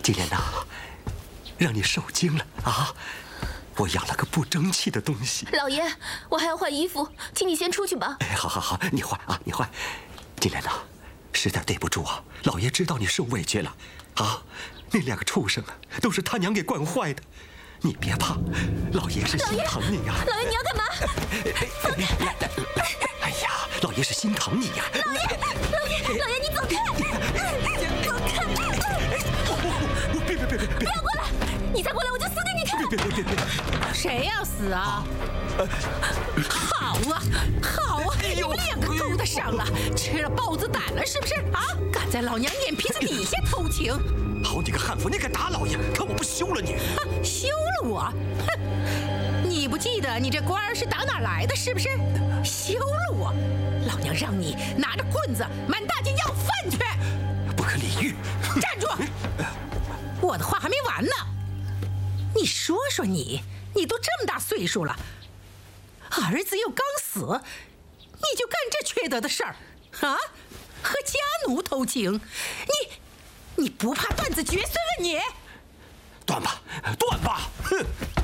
金莲娜，让你受惊了啊！我养了个不争气的东西。 老爷，我还要换衣服，请你先出去吧。 哎，好，你换啊，你换。金莲娜，实在对不住啊，老爷知道你受委屈了啊。那2个畜生啊，都是他娘给惯坏的。你别怕，老爷是心疼你呀。 老爷，你要干嘛？ 哎呀，老爷是心疼你呀。 老爷，你走开！走开！ 别！ 不要过来！你再过来，我就死给你看！ 别！ 谁要死啊？好啊，你们2个勾搭上了，吃了豹子胆了是不是啊？敢在老娘眼皮子底下偷情！ 好你个悍妇，你敢打老爷，看我不休了你！ 休了我？哼！你不记得你这官儿是打哪儿来的是不是？休了我，老娘让你拿着棍子满大街要饭去！ 不可理喻！ 站住！我的话还没完呢。你说说你都这么大岁数了，儿子又刚死，你就干这缺德的事儿啊？和家奴偷情，你不怕断子绝孙啊你？ 断吧！哼！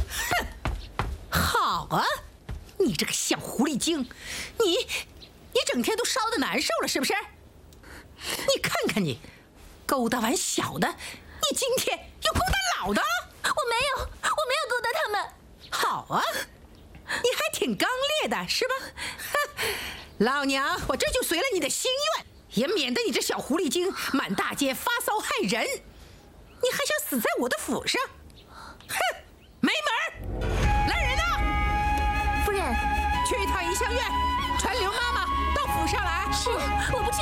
好啊，你这个小狐狸精，你整天都烧得难受了是不是？你看看你，勾搭完小的，你今天又勾搭老的。 我没有勾搭他们。 好啊，你还挺刚烈的是吧？老娘我这就随了你的心愿，也免得你这小狐狸精满大街发骚害人。你还想死在我的府上？哼，没门儿！来人呐！ 夫人， 去一趟怡香院，传刘妈妈到府上来。 是，我不去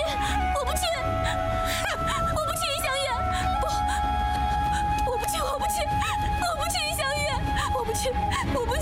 怡香院，我不去怡香院，我不去。